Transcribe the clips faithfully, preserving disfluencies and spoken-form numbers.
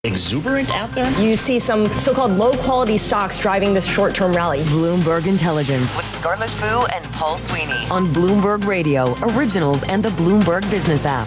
exuberant out there? You see some so-called low-quality stocks driving this short-term rally. Bloomberg Intelligence with Scarlett Fu and Paul Sweeney on Bloomberg Radio, Originals, and the Bloomberg Business app.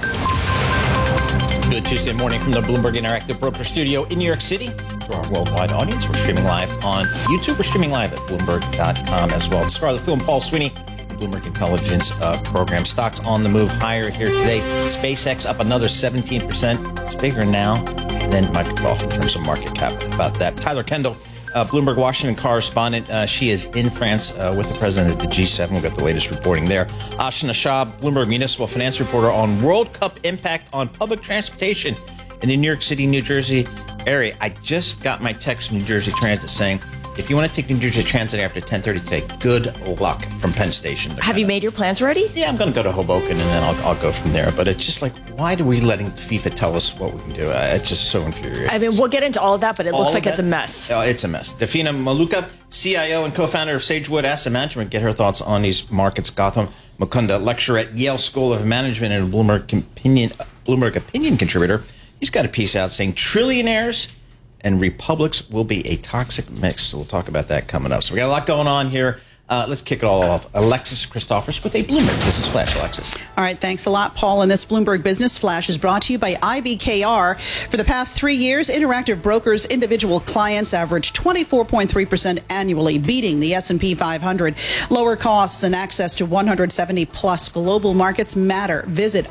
Good Tuesday morning from the Bloomberg Interactive Broker Studio in New York City. To our worldwide audience, we're streaming live on YouTube. We're streaming live at Bloomberg dot com as well. Scarlett Fu and Paul Sweeney, the Bloomberg Intelligence uh, program. Stocks on the move higher here today. SpaceX up another seventeen percent. It's bigger now than Microsoft in terms of market cap. About that. Tyler Kendall, uh, Bloomberg Washington correspondent. Uh, she is in France uh, with the president of the G seven. We've got the latest reporting there. Ashna Shah, Bloomberg Municipal Finance reporter on World Cup impact on public transportation in the New York City, New Jersey area. I just got my text from New Jersey Transit saying, if you want to take New Jersey Transit after ten thirty today, good luck from Penn Station. They're Have you of, made your plans already? Yeah, I'm going to go to Hoboken and then I'll, I'll go from there. But it's just like, why do we letting FIFA tell us what we can do? Uh, it's just so infuriating. I mean, we'll get into all of that, but it all looks like that, it's a mess. Uh, it's a mess. Dafina Maluka, C I O and co-founder of Sagewood Asset Management, get her thoughts on these markets. Gotham Mukunda, lecturer at Yale School of Management and a Bloomberg opinion, Bloomberg opinion contributor. He's got a piece out saying trillionaires and republics will be a toxic mix. So we'll talk about that coming up. So we got a lot going on here. Uh, let's kick it all off. Alexis Christophers with a Bloomberg Business Flash. Alexis. All right, thanks a lot, Paul. And this Bloomberg Business Flash is brought to you by I B K R. For the past three years, Interactive Brokers' individual clients averaged twenty-four point three percent annually, beating the S and P five hundred. Lower costs and access to one hundred seventy plus global markets matter. Visit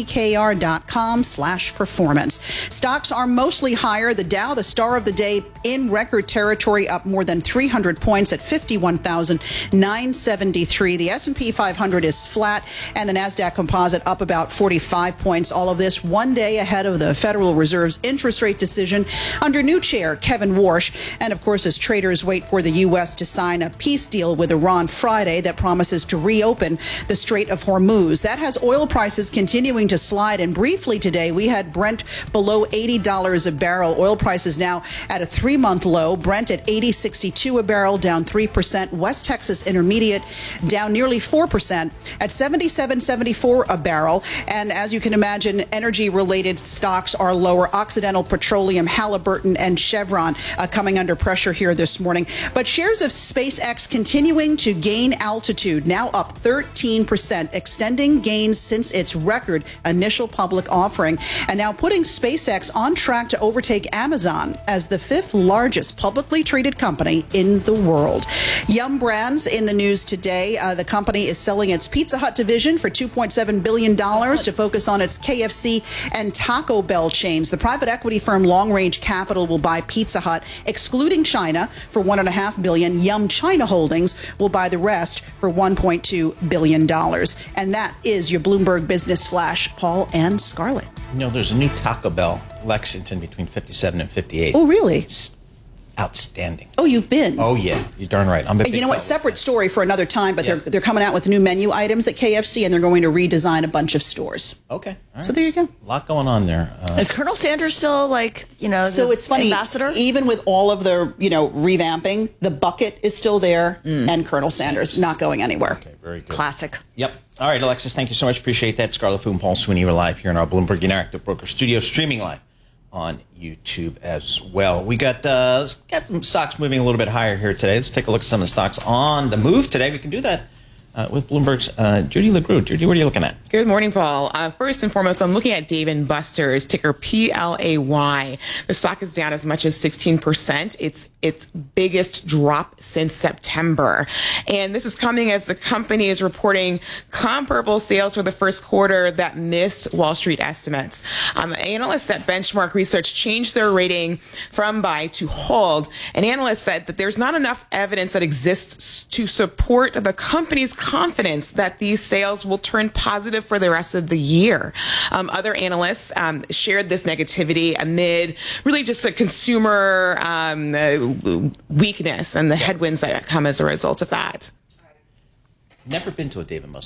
ibkr.com slash performance. Stocks are mostly higher. The Dow, the star of the day, in record territory, up more than three hundred points at fifty-one thousand nine seventy-three. The S and P five hundred is flat, and the NASDAQ Composite up about forty-five points. All of this one day ahead of the Federal Reserve's interest rate decision under new chair Kevin Warsh. And of course, as traders wait for the U S to sign a peace deal with Iran Friday that promises to reopen the Strait of Hormuz. That has oil prices continuing to slide. And briefly today, we had Brent below eighty dollars a barrel. Oil prices now at a three-month low. Brent at eighty sixty-two a barrel, down three percent. West Texas Intermediate down nearly four percent at seventy-seven seventy-four a barrel. And as you can imagine, energy-related stocks are lower. Occidental Petroleum, Halliburton, and Chevron uh, coming under pressure here this morning. But shares of SpaceX continuing to gain altitude, now up thirteen percent, extending gains since its record initial public offering, and now putting SpaceX on track to overtake Amazon as the fifth largest publicly traded company in the world. Yum Brands in the news today. Uh, the company is selling its Pizza Hut division for two point seven billion dollars to focus on its K F C and Taco Bell chains. The private equity firm Long Range Capital will buy Pizza Hut, excluding China, for one point five billion dollars. Yum China Holdings will buy the rest for one point two billion dollars. And that is your Bloomberg Business Flash, Paul and Scarlett. You know, there's a new Taco Bell, Lexington, between fifty-seven and fifty-eight. Oh, really? It's outstanding. Oh, you've been? Oh, yeah. You're darn right. I'm a big You know what? Bell Separate fan. story for another time, but Yeah. they're they're coming out with new menu items at K F C, and they're going to redesign a bunch of stores. Okay. All So right. there you go. A lot going on there. Uh, Is Colonel Sanders still, like, you know, So the it's funny, ambassador? even with all of the, you know, revamping, the bucket is still there, and Colonel Sanders not going anywhere. okay, very good. Classic. Yep. All right, Alexis, thank you so much. Appreciate that. Scarlett Fu and Paul Sweeney are live here in our Bloomberg Interactive Broker Studio, streaming live on YouTube as well. We got uh, let's get some stocks moving a little bit higher here today. Let's take a look at some of the stocks on the move today. We can do that uh, with Bloomberg's uh, Judy LaGrue. Judy, what are you looking at? Good morning, Paul. Uh, first and foremost, I'm looking at Dave and Buster's, ticker P L A Y. The stock is down as much as sixteen percent. It's its biggest drop since September. And this is coming as the company is reporting comparable sales for the first quarter that missed Wall Street estimates. Um, analysts at Benchmark Research changed their rating from buy to hold. An analyst said that there's not enough evidence that exists to support the company's confidence that these sales will turn positive for the rest of the year. Um, other analysts um, shared this negativity amid really just a consumer um, uh, weakness and the headwinds that come as a result of that. Never been to a Dave and Buster's.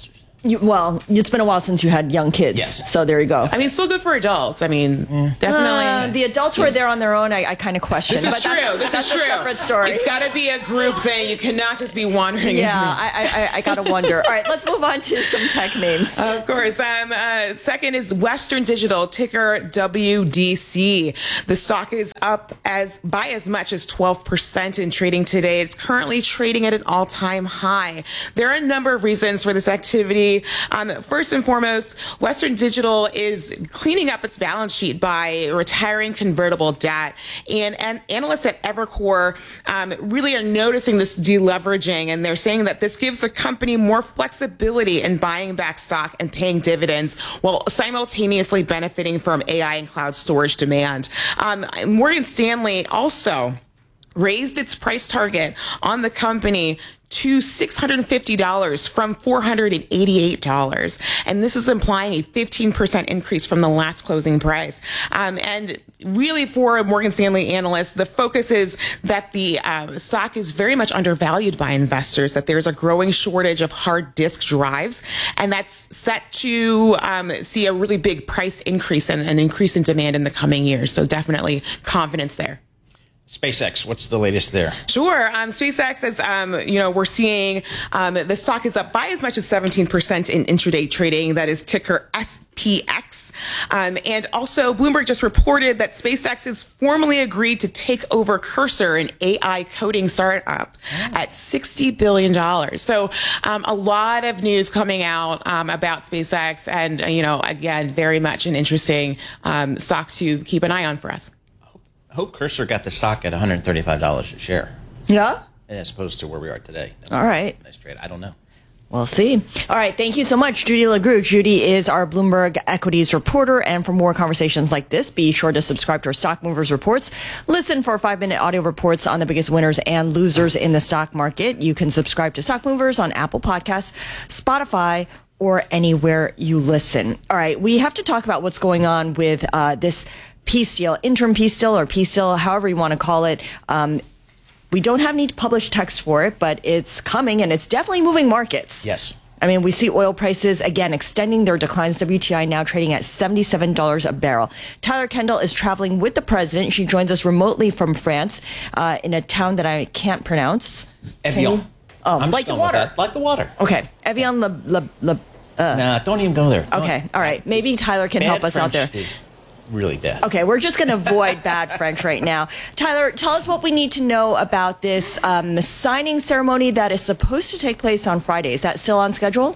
You, well, it's been a while since you had young kids. Yes. So there you go. I mean, still good for adults. I mean, mm. definitely. Uh, the adults who are there on their own, I, I kind of question. This is but true. That's, this that's is true. a separate story. It's got to be a group thing. You cannot just be wandering. Yeah, in. I, I, I got to wonder. All right, let's move on to some tech names. Of course. Um, uh, second is Western Digital, ticker W D C. The stock is up as by as much as twelve percent in trading today. It's currently trading at an all-time high. There are a number of reasons for this activity. Um, first and foremost, Western Digital is cleaning up its balance sheet by retiring convertible debt. And, and analysts at Evercore um, really are noticing this deleveraging, and they're saying that this gives the company more flexibility in buying back stock and paying dividends while simultaneously benefiting from A I and cloud storage demand. Um, Morgan Stanley also raised its price target on the company to six hundred fifty dollars from four hundred eighty-eight dollars. And this is implying a fifteen percent increase from the last closing price. Um, and really for Morgan Stanley analysts, the focus is that the um, stock is very much undervalued by investors, that there's a growing shortage of hard disk drives, and that's set to um, see a really big price increase and an increase in demand in the coming years. So definitely confidence there. SpaceX, what's the latest there? Sure. Um, SpaceX is, um, you know, we're seeing um, the stock is up by as much as seventeen percent in intraday trading. That is ticker S P X. Um, and also, Bloomberg just reported that SpaceX has formally agreed to take over Cursor, an A I coding startup, oh. at sixty billion dollars. So um, a lot of news coming out um, about SpaceX, and, uh, you know, again, very much an interesting um, stock to keep an eye on for us. I hope Cursor got the stock at one hundred thirty-five dollars a share. Yeah? As opposed to where we are today. All right. Nice trade. I don't know. We'll see. All right. Thank you so much, Judy LaGrue. Judy is our Bloomberg Equities reporter. And for more conversations like this, be sure to subscribe to our Stock Movers reports. Listen for five-minute audio reports on the biggest winners and losers in the stock market. You can subscribe to Stock Movers on Apple Podcasts, Spotify, or anywhere you listen. All right. We have to talk about what's going on with uh, this peace deal, interim peace deal or peace deal, however you want to call it. Um, we don't have any published text for it, but it's coming and it's definitely moving markets. Yes. I mean, we see oil prices, again, extending their declines. W T I now trading at seventy-seven dollars a barrel. Tyler Kendall is traveling with the president. She joins us remotely from France uh, in a town that I can't pronounce. Evian. Oh, I'm like the water. Like the water. Okay. Evian Le... le, le uh. Nah, don't even go there. Okay. Don't. All right. Maybe Tyler can Bad help us French out there. Is really bad. Okay, we're just going to avoid bad French right now. Tyler, tell us what we need to know about this um, signing ceremony that is supposed to take place on Friday. Is that still on schedule?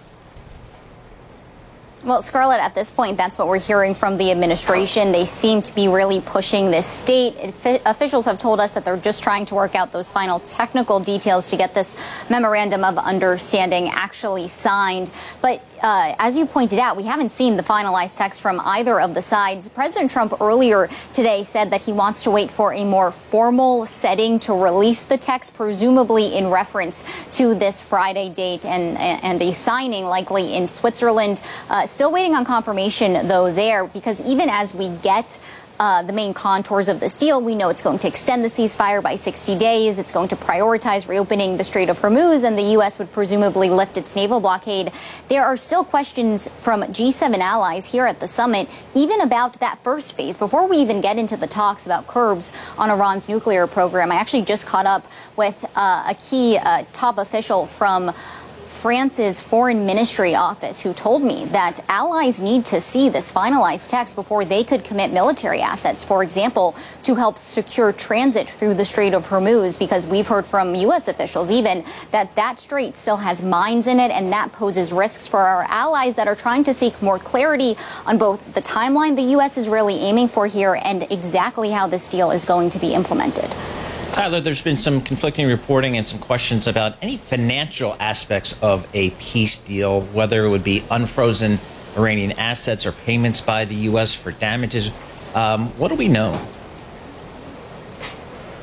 Well, Scarlett, at this point, that's what we're hearing from the administration. They seem to be really pushing this date. Officials have told us that they're just trying to work out those final technical details to get this memorandum of understanding actually signed. But uh, as you pointed out, we haven't seen the finalized text from either of the sides. President Trump earlier today said that he wants to wait for a more formal setting to release the text, presumably in reference to this Friday date and, and a signing likely in Switzerland. Uh, Still waiting on confirmation, though, there, because even as we get uh, the main contours of this deal, we know it's going to extend the ceasefire by sixty days. It's going to prioritize reopening the Strait of Hormuz, and the U S would presumably lift its naval blockade. There are still questions from G seven allies here at the summit, even about that first phase. Before we even get into the talks about curbs on Iran's nuclear program, I actually just caught up with uh, a key uh, top official from France's foreign ministry office, who told me that allies need to see this finalized text before they could commit military assets, for example, to help secure transit through the Strait of Hormuz, because we've heard from U S officials even that that strait still has mines in it, and that poses risks for our allies that are trying to seek more clarity on both the timeline the U S is really aiming for here and exactly how this deal is going to be implemented. Tyler, there's been some conflicting reporting and some questions about any financial aspects of a peace deal, whether it would be unfrozen Iranian assets or payments by the U S for damages. Um, what do we know?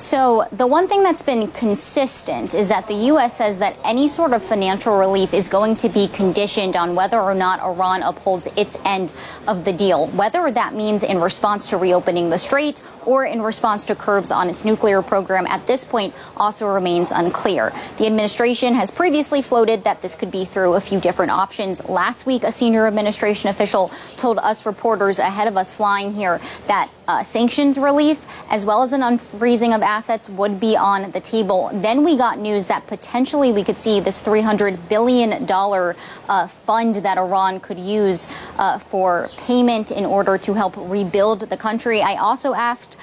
So the one thing that's been consistent is that the U S says that any sort of financial relief is going to be conditioned on whether or not Iran upholds its end of the deal, whether that means in response to reopening the strait or in response to curbs on its nuclear program at this point also remains unclear. The administration has previously floated that this could be through a few different options. Last week, a senior administration official told us reporters ahead of us flying here that uh, sanctions relief as well as an unfreezing of assets would be on the table. Then we got news that potentially we could see this three hundred billion dollars uh, fund that Iran could use uh, for payment in order to help rebuild the country. I also asked